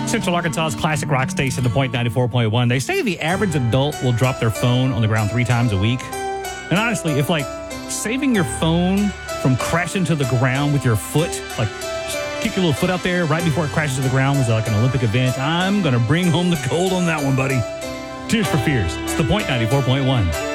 Central Arkansas's classic rock station, The Point 94.1. They say the average adult will drop their phone on the ground 3 times a week. And honestly, if like saving your phone from crashing to the ground with your foot, like just kick your little foot out there right before it crashes to the ground was like an Olympic event, I'm going to bring home the gold on that one, buddy. Tears for Fears. It's The Point 94.1.